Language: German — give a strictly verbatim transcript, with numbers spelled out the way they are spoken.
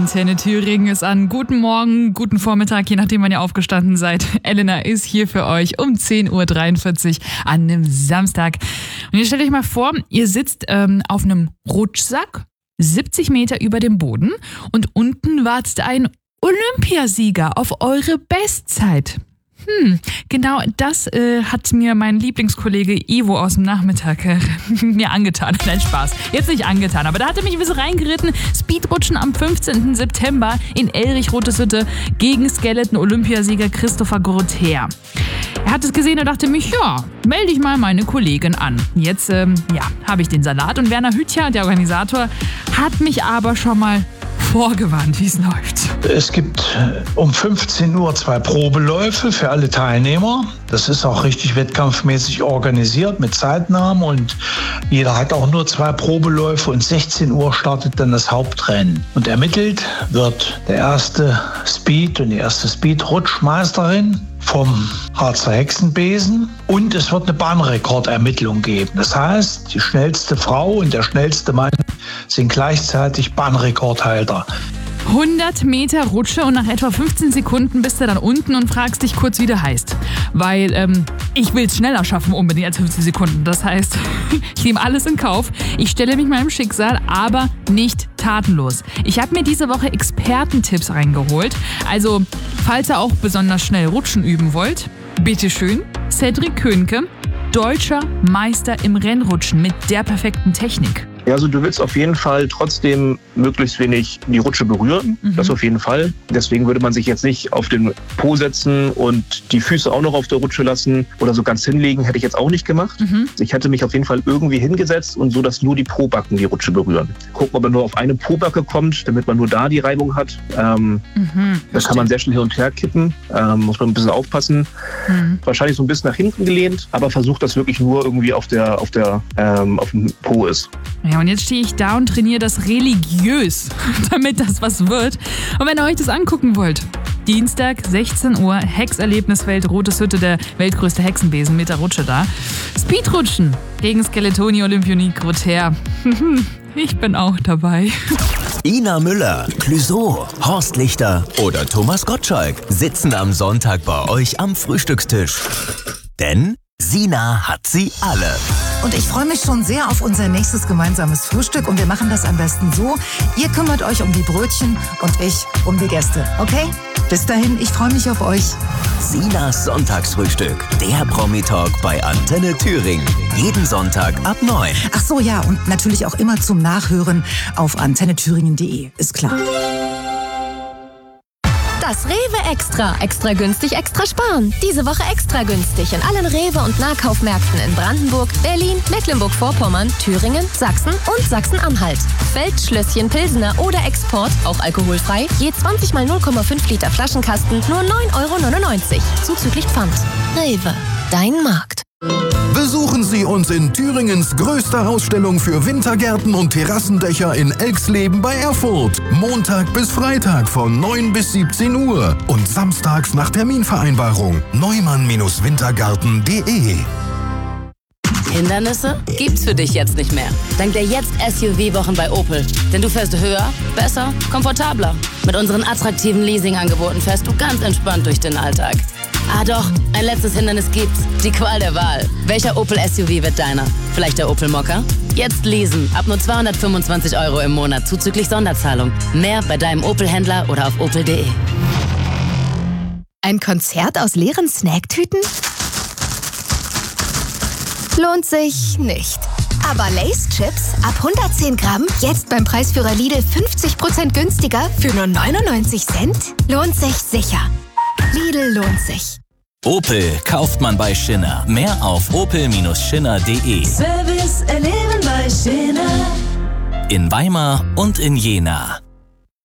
Antenne Thüringen ist an. Guten Morgen, guten Vormittag, je nachdem, wann ihr aufgestanden seid. Elena ist hier für euch um zehn Uhr dreiundvierzig an einem Samstag. Und ihr stellt euch mal vor, ihr sitzt ähm, auf einem Rutschsack, siebzig Meter über dem Boden und unten wartet ein Olympiasieger auf eure Bestzeit. Hm, genau das äh, hat mir mein Lieblingskollege Ivo aus dem Nachmittag äh, mir angetan. Nein, Spaß. Jetzt nicht angetan, aber da hat er mich ein bisschen reingeritten. Speedrutschen am fünfzehnten September in Elrich-Roteshütte gegen Skeleton-Olympiasieger Christopher Grotter. Er hat es gesehen und dachte mich, ja, melde ich mal meine Kollegin an. Jetzt, ähm, ja, habe ich den Salat und Werner Hütja, der Organisator, hat mich aber schon mal vorgewarnt, wie es läuft. Es gibt um fünfzehn Uhr zwei Probeläufe für alle Teilnehmer. Das ist auch richtig wettkampfmäßig organisiert mit Zeitnahmen und jeder hat auch nur zwei Probeläufe und sechzehn Uhr startet dann das Hauptrennen. Und ermittelt wird der erste Speed und die erste Speed-Rutschmeisterin vom Harzer Hexenbesen und es wird eine Bahnrekordermittlung geben. Das heißt, die schnellste Frau und der schnellste Mann sind gleichzeitig Bahnrekordhalter. hundert Meter Rutsche und nach etwa fünfzehn Sekunden bist du dann unten und fragst dich kurz, wie du heißt. Weil ähm, ich will es schneller schaffen unbedingt als fünfzehn Sekunden. Das heißt, ich nehme alles in Kauf. Ich stelle mich meinem Schicksal, aber nicht tatenlos. Ich habe mir diese Woche Expertentipps reingeholt. Also, falls ihr auch besonders schnell Rutschen üben wollt, bitteschön, Cedric Könke, deutscher Meister im Rennrutschen mit der perfekten Technik. Ja, also du willst auf jeden Fall trotzdem möglichst wenig die Rutsche berühren. Mhm. Das auf jeden Fall. Deswegen würde man sich jetzt nicht auf den Po setzen und die Füße auch noch auf der Rutsche lassen oder so ganz hinlegen, hätte ich jetzt auch nicht gemacht. Mhm. Ich hätte mich auf jeden Fall irgendwie hingesetzt und so, dass nur die Pobacken die Rutsche berühren. Gucken, ob er nur auf eine Pobacke kommt, damit man nur da die Reibung hat. Ähm, mhm, das kann man sehr schnell hin und her kippen. Ähm, muss man ein bisschen aufpassen. Mhm. Wahrscheinlich so ein bisschen nach hinten gelehnt, aber versucht, dass wirklich nur irgendwie auf der, auf der, ähm, auf dem Po ist. Ja, und jetzt stehe ich da und trainiere das religiös, damit das was wird. Und wenn ihr euch das angucken wollt, Dienstag, sechzehn Uhr, Hexerlebnisfeld, Roteshütte, der weltgrößte Hexenbesen mit der Rutsche da. Speedrutschen gegen Skeletoni Olympionik Grotter. Ich bin auch dabei. Ina Müller, Clouseau, Horst Lichter oder Thomas Gottschalk sitzen am Sonntag bei euch am Frühstückstisch. Denn Sina hat sie alle. Und ich freue mich schon sehr auf unser nächstes gemeinsames Frühstück. Und wir machen das am besten so. Ihr kümmert euch um die Brötchen und ich um die Gäste. Okay? Bis dahin, ich freue mich auf euch. Sinas Sonntagsfrühstück. Der Promi-Talk bei Antenne Thüringen. Jeden Sonntag ab neun. Ach so, ja. Und natürlich auch immer zum Nachhören auf antenne thüringen punkt de. Ist klar. Das Rewe Extra. Extra günstig, extra sparen. Diese Woche extra günstig in allen Rewe- und Nahkaufmärkten in Brandenburg, Berlin, Mecklenburg-Vorpommern, Thüringen, Sachsen und Sachsen-Anhalt. Feldschlösschen, Pilsener oder Export, auch alkoholfrei, je zwanzig mal null Komma fünf Liter Flaschenkasten, nur neun Euro neunundneunzig. Zuzüglich Pfand. Rewe, dein Markt. Besuchen Sie uns in Thüringens größter Ausstellung für Wintergärten und Terrassendächer in Elxleben bei Erfurt. Montag bis Freitag von neun bis siebzehn Uhr und samstags nach Terminvereinbarung. neumann Wintergarten punkt de. Hindernisse gibt's für dich jetzt nicht mehr. Dank der Jetzt S U V-Wochen bei Opel. Denn du fährst höher, besser, komfortabler. Mit unseren attraktiven Leasing-Angeboten fährst du ganz entspannt durch den Alltag. Ah doch, ein letztes Hindernis gibt's. Die Qual der Wahl. Welcher Opel S U V wird deiner? Vielleicht der Opel Mokka? Jetzt leasen. Ab nur zweihundertfünfundzwanzig Euro im Monat zuzüglich Sonderzahlung. Mehr bei deinem Opel-Händler oder auf opel punkt de. Ein Konzert aus leeren Snacktüten? Lohnt sich nicht. Aber Lay's Chips ab hundertzehn Gramm, jetzt beim Preisführer Lidl fünfzig Prozent günstiger für nur neunundneunzig Cent? Lohnt sich sicher. Lidl lohnt sich. Opel kauft man bei Schinner. Mehr auf opel Bindestrich schinner punkt de. Service erleben bei Schinner. In Weimar und in Jena.